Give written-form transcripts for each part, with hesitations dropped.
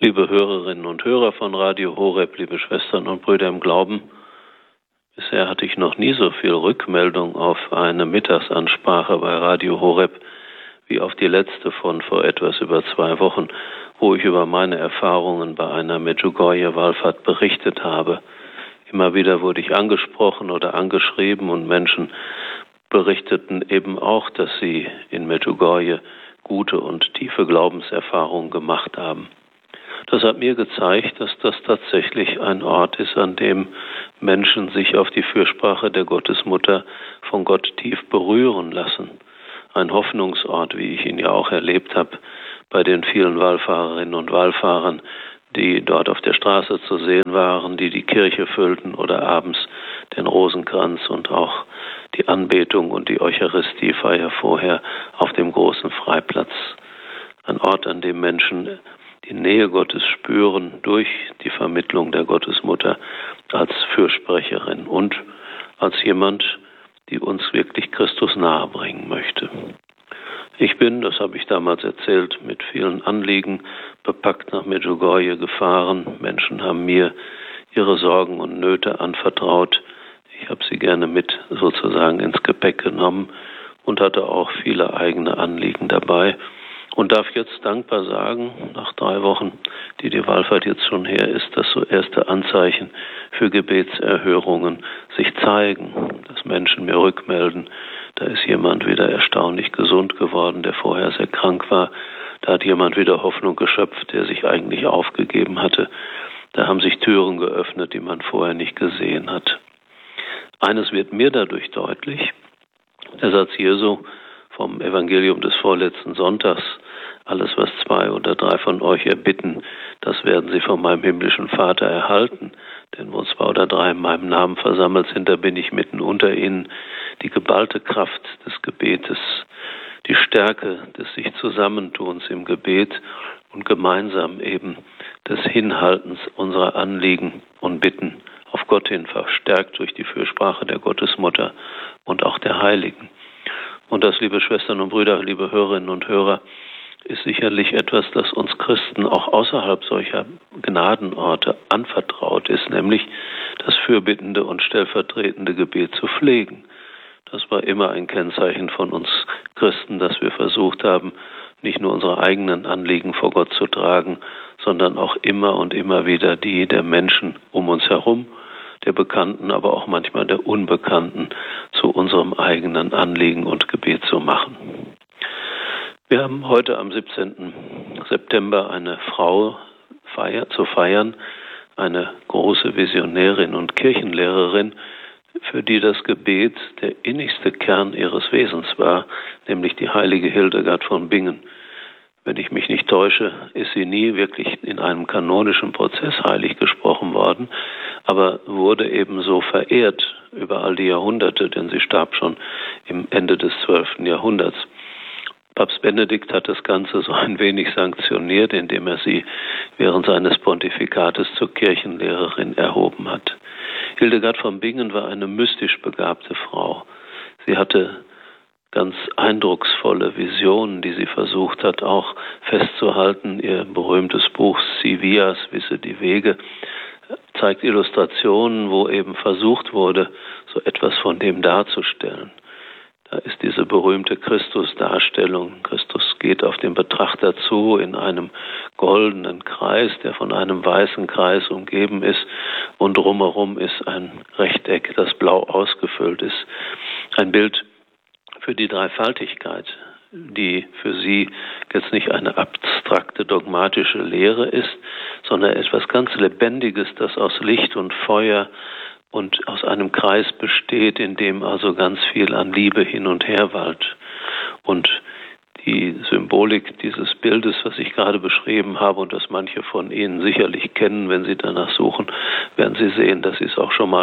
Liebe Hörerinnen und Hörer von Radio Horeb, liebe Schwestern und Brüder im Glauben, bisher hatte ich noch nie so viel Rückmeldung auf eine Mittagsansprache bei Radio Horeb wie auf die letzte von vor etwas über 2 Wochen, wo ich über meine Erfahrungen bei einer Medjugorje-Wallfahrt berichtet habe. Immer wieder wurde ich angesprochen oder angeschrieben und Menschen berichteten eben auch, dass sie in Medjugorje gute und tiefe Glaubenserfahrungen gemacht haben. Das hat mir gezeigt, dass das tatsächlich ein Ort ist, an dem Menschen sich auf die Fürsprache der Gottesmutter von Gott tief berühren lassen. Ein Hoffnungsort, wie ich ihn ja auch erlebt habe, bei den vielen Wallfahrerinnen und Wallfahrern, die dort auf der Straße zu sehen waren, die die Kirche füllten oder abends den Rosenkranz und auch die Anbetung und die Eucharistiefeier vorher auf dem großen Freiplatz. Ein Ort, an dem Menschen die Nähe Gottes spüren durch die Vermittlung der Gottesmutter als Fürsprecherin und als jemand, die uns wirklich Christus nahebringen möchte. Ich bin, das habe ich damals erzählt, mit vielen Anliegen bepackt nach Medjugorje gefahren. Menschen haben mir ihre Sorgen und Nöte anvertraut. Ich habe sie gerne mit sozusagen ins Gepäck genommen und hatte auch viele eigene Anliegen dabei. Und darf jetzt dankbar sagen, nach 3 Wochen, die Wallfahrt jetzt schon her ist, dass so erste Anzeichen für Gebetserhörungen sich zeigen, dass Menschen mir rückmelden, da ist jemand wieder erstaunlich gesund geworden, der vorher sehr krank war, da hat jemand wieder Hoffnung geschöpft, der sich eigentlich aufgegeben hatte, da haben sich Türen geöffnet, die man vorher nicht gesehen hat. Eines wird mir dadurch deutlich, der Satz Jesu vom Evangelium des vorletzten Sonntags: Alles, was 2 oder 3 von euch erbitten, das werden sie von meinem himmlischen Vater erhalten. Denn wo 2 oder 3 in meinem Namen versammelt sind, da bin ich mitten unter ihnen. Die geballte Kraft des Gebetes, die Stärke des sich Zusammentuns im Gebet und gemeinsam eben des Hinhaltens unserer Anliegen und Bitten auf Gott hin, verstärkt durch die Fürsprache der Gottesmutter und auch der Heiligen. Und das, liebe Schwestern und Brüder, liebe Hörerinnen und Hörer, ist sicherlich etwas, das uns Christen auch außerhalb solcher Gnadenorte anvertraut ist, nämlich das fürbittende und stellvertretende Gebet zu pflegen. Das war immer ein Kennzeichen von uns Christen, dass wir versucht haben, nicht nur unsere eigenen Anliegen vor Gott zu tragen, sondern auch immer und immer wieder die der Menschen um uns herum, der Bekannten, aber auch manchmal der Unbekannten, zu unserem eigenen Anliegen und Gebet zu machen. Wir haben heute am 17. September eine Frau zu feiern, eine große Visionärin und Kirchenlehrerin, für die das Gebet der innigste Kern ihres Wesens war, nämlich die heilige Hildegard von Bingen. Wenn ich mich nicht täusche, ist sie nie wirklich in einem kanonischen Prozess heilig gesprochen worden, aber wurde ebenso verehrt über all die Jahrhunderte, denn sie starb schon im Ende des 12. Jahrhunderts. Papst Benedikt hat das Ganze so ein wenig sanktioniert, indem er sie während seines Pontifikates zur Kirchenlehrerin erhoben hat. Hildegard von Bingen war eine mystisch begabte Frau. Sie hatte ganz eindrucksvolle Visionen, die sie versucht hat, auch festzuhalten. Ihr berühmtes Buch Scivias, Wisse die Wege, zeigt Illustrationen, wo eben versucht wurde, so etwas von dem darzustellen. Da ist diese berühmte Christusdarstellung. Christus geht auf den Betrachter zu in einem goldenen Kreis, der von einem weißen Kreis umgeben ist, und drumherum ist ein Rechteck, das blau ausgefüllt ist. Ein Bild für die Dreifaltigkeit, die für sie jetzt nicht eine abstrakte dogmatische Lehre ist, sondern etwas ganz Lebendiges, das aus Licht und Feuer und aus einem Kreis besteht, in dem also ganz viel an Liebe hin und her wallt. Und die Symbolik dieses Bildes, was ich gerade beschrieben habe und das manche von Ihnen sicherlich kennen, wenn Sie danach suchen, werden Sie sehen, dass es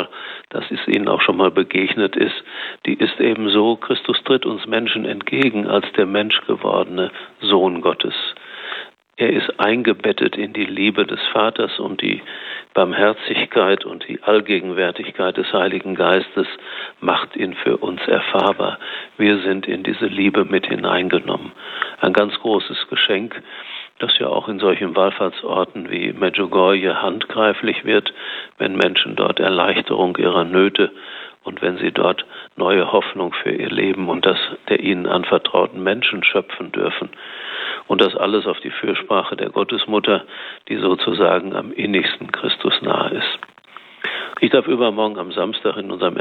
Ihnen auch schon mal begegnet ist. Die ist eben so: Christus tritt uns Menschen entgegen als der menschgewordene Sohn Gottes. Er ist eingebettet in die Liebe des Vaters und die Barmherzigkeit und die Allgegenwärtigkeit des Heiligen Geistes macht ihn für uns erfahrbar. Wir sind in diese Liebe mit hineingenommen. Ein ganz großes Geschenk. das ja auch in solchen Wallfahrtsorten wie Medjugorje handgreiflich wird, wenn Menschen dort Erleichterung ihrer Nöte und wenn sie dort neue Hoffnung für ihr Leben und das der ihnen anvertrauten Menschen schöpfen dürfen. Und das alles auf die Fürsprache der Gottesmutter, die sozusagen am innigsten Christus nahe ist. Ich darf übermorgen am Samstag in unserem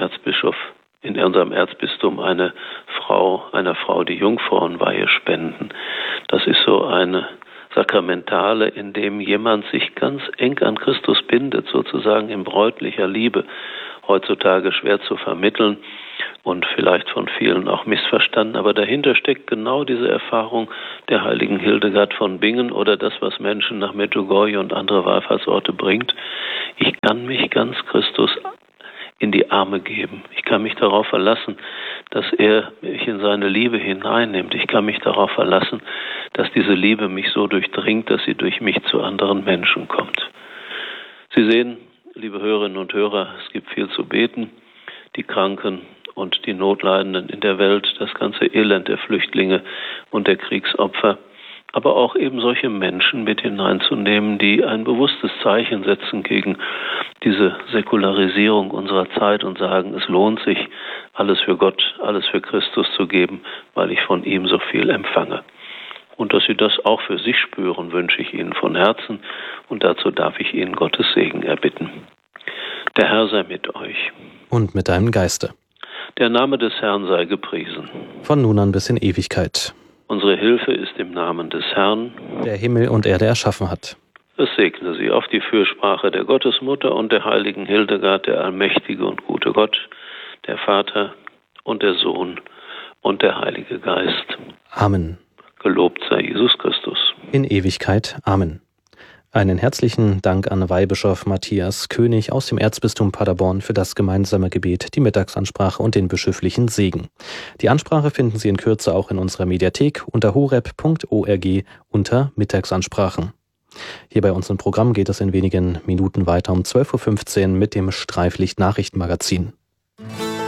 Erzbistum einer Frau die Jungfrauenweihe spenden. Das ist so eine Sakramentale, in dem jemand sich ganz eng an Christus bindet, sozusagen in bräutlicher Liebe, heutzutage schwer zu vermitteln und vielleicht von vielen auch missverstanden, aber dahinter steckt genau diese Erfahrung der heiligen Hildegard von Bingen oder das, was Menschen nach Medjugorje und andere Wallfahrtsorte bringt. Ich kann mich ganz Christus in die Arme geben. Ich kann mich darauf verlassen, dass er mich in seine Liebe hineinnimmt. Ich kann mich darauf verlassen, dass diese Liebe mich so durchdringt, dass sie durch mich zu anderen Menschen kommt. Sie sehen, liebe Hörerinnen und Hörer, es gibt viel zu beten. Die Kranken und die Notleidenden in der Welt, das ganze Elend der Flüchtlinge und der Kriegsopfer, aber auch eben solche Menschen mit hineinzunehmen, die ein bewusstes Zeichen setzen gegen diese Säkularisierung unserer Zeit und sagen, es lohnt sich, alles für Gott, alles für Christus zu geben, weil ich von ihm so viel empfange. Und dass Sie das auch für sich spüren, wünsche ich Ihnen von Herzen und dazu darf ich Ihnen Gottes Segen erbitten. Der Herr sei mit euch. Und mit deinem Geiste. Der Name des Herrn sei gepriesen. Von nun an bis in Ewigkeit. Unsere Hilfe ist im Namen des Herrn, der Himmel und Erde erschaffen hat. Es segne Sie auf die Fürsprache der Gottesmutter und der heiligen Hildegard, der allmächtige und gute Gott, der Vater und der Sohn und der Heilige Geist. Amen. Gelobt sei Jesus Christus. In Ewigkeit. Amen. Einen herzlichen Dank an Weihbischof Matthias König aus dem Erzbistum Paderborn für das gemeinsame Gebet, die Mittagsansprache und den bischöflichen Segen. Die Ansprache finden Sie in Kürze auch in unserer Mediathek unter horeb.org unter Mittagsansprachen. Hier bei uns im Programm geht es in wenigen Minuten weiter um 12.15 Uhr mit dem Streiflicht-Nachrichtenmagazin.